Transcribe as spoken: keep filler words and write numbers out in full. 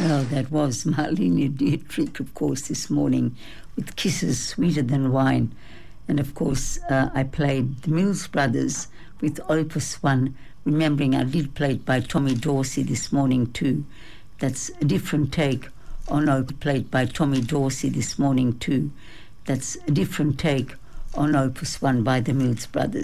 Well, that was Marlene Dietrich, of course, this morning with Kisses Sweeter Than Wine. And, of course, uh, I played the Mills Brothers with Opus One, remembering I did play it by Tommy Dorsey this morning too. That's a different take on Opus, played by Tommy Dorsey this morning too. That's a different take on Opus One by the Mills Brothers.